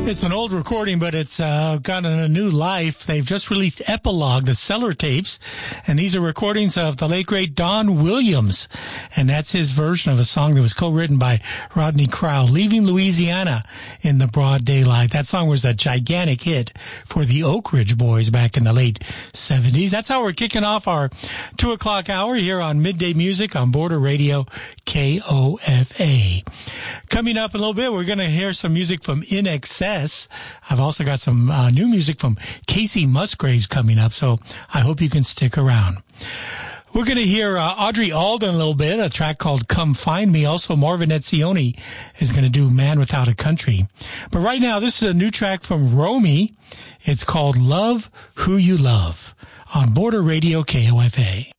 It's an old recording, but it's gotten a new life. They've just released Epilogue, the Cellar Tapes, and these are recordings of the late, great Don Williams, and that's his version of a song that was co-written by Rodney Crowell, Leaving Louisiana in the Broad Daylight. That song was a gigantic hit for the Oak Ridge Boys back in the late 70s. That's how we're kicking off our 2 o'clock hour here on Midday Music on Border Radio KOFA. Coming up in a little bit, we're going to hear some music from In Excess. I've also got some new music from Casey Musgraves coming up, so I hope you can stick around. We're going to hear Audrey Alden a little bit, a track called Come Find Me. Also, Marvin Etzioni is going to do Man Without a Country. But right now, this is a new track from Romy. It's called Love Who You Love on Border Radio KOFA.